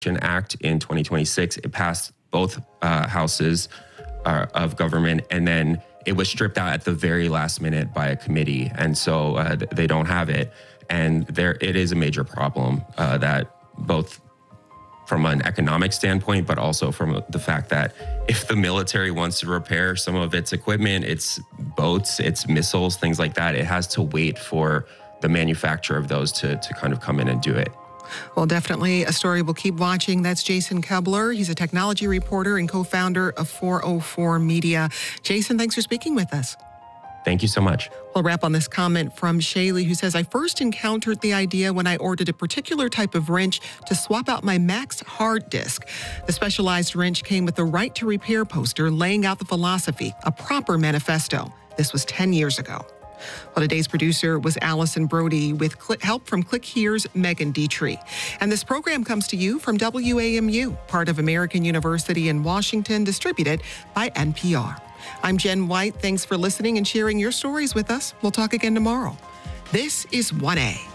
Act in 2026. It passed both houses of government, and then it was stripped out at the very last minute by a committee, and so they don't have it. And it is a major problem that both from an economic standpoint, but also from the fact that if the military wants to repair some of its equipment, its boats, its missiles, things like that, it has to wait for the manufacturer of those to kind of come in and do it. Well, definitely a story we'll keep watching. That's Jason Koebler. He's a technology reporter and co-founder of 404 Media. Jason, thanks for speaking with us. Thank you so much. We'll wrap on this comment from Shaylee, who says, I first encountered the idea when I ordered a particular type of wrench to swap out my Max hard disk. The specialized wrench came with the right to repair poster laying out the philosophy, a proper manifesto. This was 10 years ago. Well, today's producer was Allison Brody with help from Click Here's Megan Dietrich. And this program comes to you from WAMU, part of American University in Washington, distributed by NPR. I'm Jen White. Thanks for listening and sharing your stories with us. We'll talk again tomorrow. This is 1A.